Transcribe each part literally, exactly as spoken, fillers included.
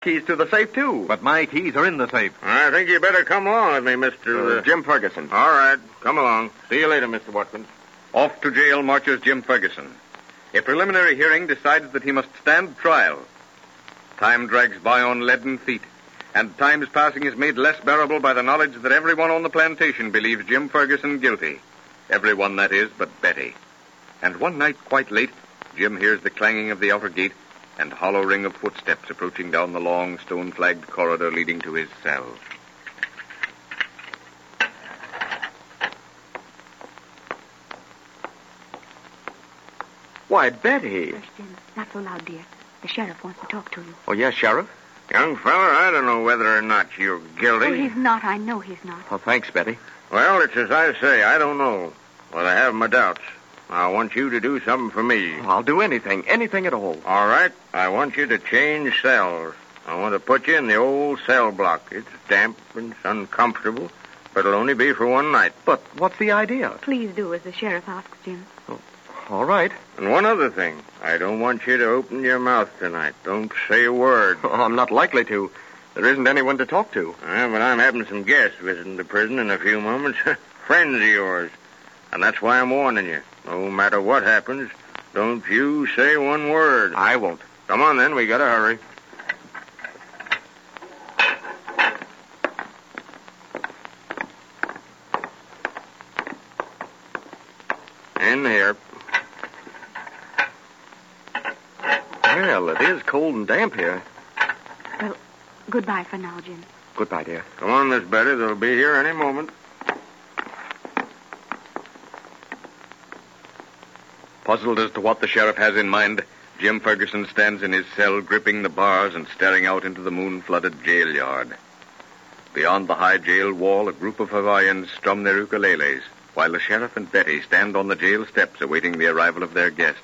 keys to the safe, too. But my keys are in the safe. I think you better come along with me, Mister Uh, Jim Ferguson. All right, come along. See you later, Mister Watkins. Off to jail marches Jim Ferguson. A preliminary hearing decides that he must stand trial. Time drags by on leaden feet, and time's passing is made less bearable by the knowledge that everyone on the plantation believes Jim Ferguson guilty. Everyone, that is, but Betty. And one night, quite late, Jim hears the clanging of the outer gate and hollow ring of footsteps approaching down the long, stone-flagged corridor leading to his cell. Why, Betty. Hush, Jim. Not so loud, dear. The sheriff wants to talk to you. Oh, yes, Sheriff? Young fella, I don't know whether or not you're guilty. Oh, he's not. I know he's not. Oh, thanks, Betty. Well, it's as I say. I don't know. But I have my doubts. I want you to do something for me. I'll do anything, anything at all. All right. I want you to change cells. I want to put you in the old cell block. It's damp and it's uncomfortable, but it'll only be for one night. But what's the idea? Please do as the sheriff asks, Jim. All right. And one other thing. I don't want you to open your mouth tonight. Don't say a word. Oh, I'm not likely to. There isn't anyone to talk to. Uh, but I'm having some guests visiting the prison in a few moments. Friends of yours. And that's why I'm warning you. No matter what happens, don't you say one word. I won't. Come on, then. We gotta hurry. In here. Well, it is cold and damp here. Well, goodbye for now, Jim. Goodbye, dear. Come on, Miss Betty. They'll be here any moment. Puzzled as to what the sheriff has in mind, Jim Ferguson stands in his cell, gripping the bars and staring out into the moon-flooded jail yard. Beyond the high jail wall, a group of Hawaiians strum their ukuleles, while the sheriff and Betty stand on the jail steps awaiting the arrival of their guests.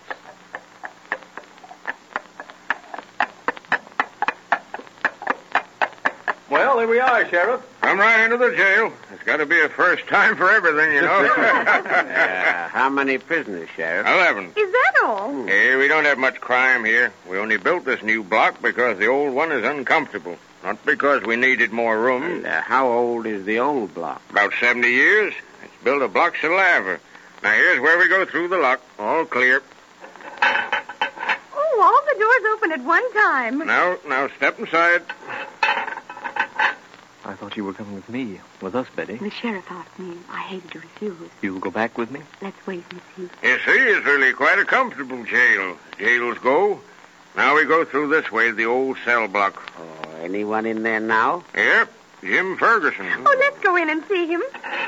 Well, here we are, Sheriff. Come right into the jail. It's got to be a first time for everything, you know. uh, how many prisoners, Sheriff? Eleven. Is that all? Hey, we don't have much crime here. We only built this new block because the old one is uncomfortable. Not because we needed more room. Uh, how old is the old block? About seventy years. It's built of blocks of lava. Now, here's where we go through the lock. All clear. Oh, all the doors open at one time. Now, now, step inside. I thought you were coming with me. With us, Betty. The sheriff asked me. I hated to refuse. You'll go back with me? Let's wait and see. You see, it's really quite a comfortable jail. Jails go. Now we go through this way, the old cell block. Oh, anyone in there now? Yep, Jim Ferguson. Oh, let's go in and see him.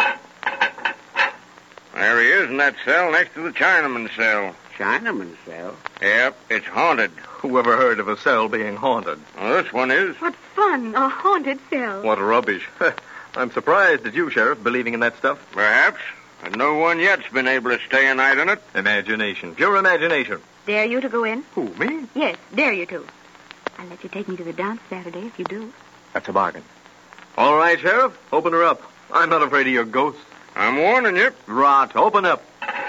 There he is in that cell next to the Chinaman cell. Chinaman cell? Yep, it's haunted. Whoever heard of a cell being haunted? Well, this one is. What fun, a haunted cell. What rubbish. I'm surprised at you, Sheriff, believing in that stuff. Perhaps. But no one yet's been able to stay a night in it. Imagination. Pure imagination. Dare you to go in? Who, me? Yes, dare you to. I'll let you take me to the dance Saturday if you do. That's a bargain. All right, Sheriff. Open her up. I'm not afraid of your ghosts. I'm warning you. Rot. Open up.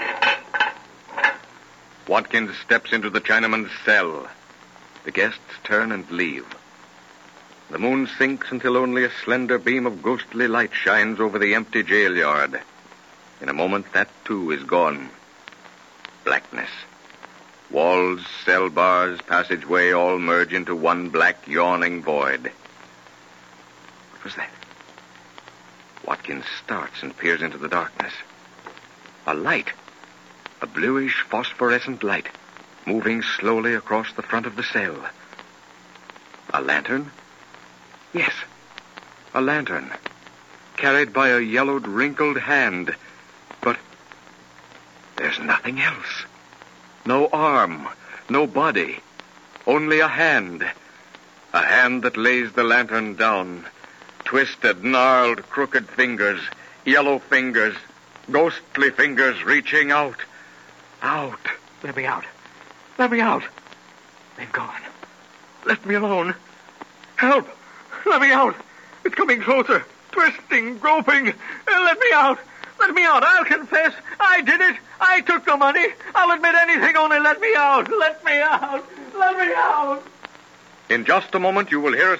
Watkins steps into the Chinaman's cell. The guests turn and leave. The moon sinks until only a slender beam of ghostly light shines over the empty jail yard. In a moment, that too is gone. Blackness. Walls, cell bars, passageway all merge into one black, yawning void. What was that? Watkins starts and peers into the darkness. A light. A bluish, phosphorescent light, moving slowly across the front of the cell. A lantern? Yes, a lantern, carried by a yellowed, wrinkled hand. But there's nothing else. No arm, no body, only a hand. A hand that lays the lantern down. Twisted, gnarled, crooked fingers, yellow fingers, ghostly fingers reaching out. Out. Let me out. Let me out. They've gone. Let me alone. Help. Let me out. It's coming closer. Twisting, groping. Uh, let me out. Let me out. I'll confess. I did it. I took the money. I'll admit anything, only let me out. Let me out. Let me out. In just a moment, you will hear a